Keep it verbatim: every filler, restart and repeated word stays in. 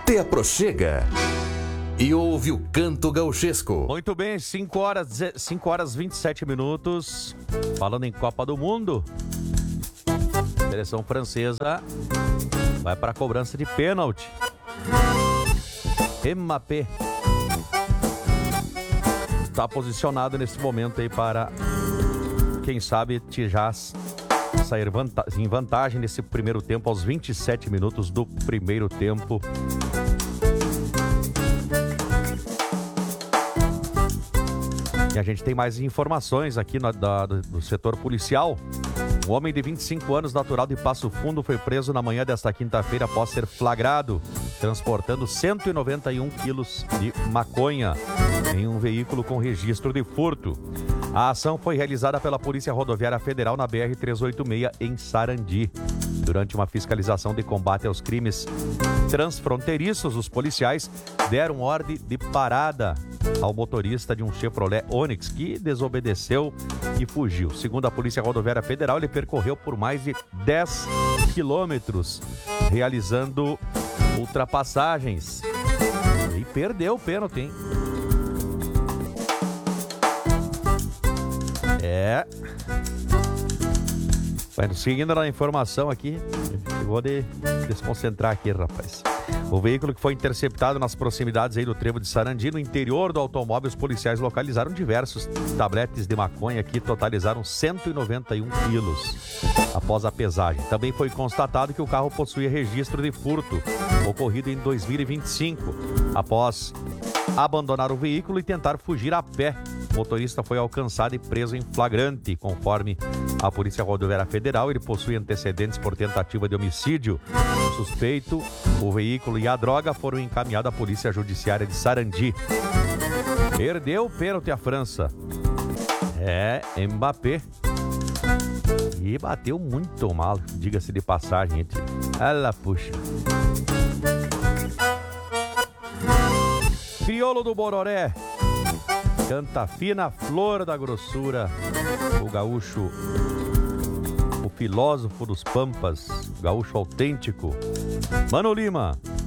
te aproxega e ouve o canto gauchesco. Muito bem, cinco horas, cinco horas e vinte e sete minutos. Falando em Copa do Mundo, a seleção francesa vai para a cobrança de pênalti. Mbappé está posicionado nesse momento aí para, quem sabe, já sair vanta- em vantagem nesse primeiro tempo, aos vinte e sete minutos do primeiro tempo. E a gente tem mais informações aqui no, da, do, do setor policial. Um homem de vinte e cinco anos, natural de Passo Fundo, foi preso na manhã desta quinta-feira após ser flagrado transportando cento e noventa e um quilos de maconha em um veículo com registro de furto. A ação foi realizada pela Polícia Rodoviária Federal na B R trezentos e oitenta e seis, em Sarandi. Durante uma fiscalização de combate aos crimes transfronteiriços, os policiais deram ordem de parada ao motorista de um Chevrolet Onix, que desobedeceu e fugiu. Segundo a Polícia Rodoviária Federal, ele percorreu por mais de dez quilômetros, realizando ultrapassagens. E perdeu o pênalti, hein? É. Bueno, seguindo na informação aqui, eu vou de desconcentrar aqui, rapaz. O veículo que foi interceptado nas proximidades aí do trevo de Sarandi, no interior do automóvel, os policiais localizaram diversos tabletes de maconha que totalizaram cento e noventa e um quilos após a pesagem. Também foi constatado que o carro possuía registro de furto, ocorrido em dois mil e vinte e cinco. Após abandonar o veículo e tentar fugir a pé, o motorista foi alcançado e preso em flagrante. Conforme a Polícia Rodoviária Federal, ele possui antecedentes por tentativa de homicídio. O suspeito, o veículo e a droga foram encaminhados à Polícia Judiciária de Sarandi. Perdeu o pênalti a França. É, Mbappé. E bateu muito mal, diga-se de passagem, gente. Ela puxa. Crioulo do Bororé. Canta fina flor da grossura. O gaúcho, o filósofo dos pampas, gaúcho autêntico, Mano Lima.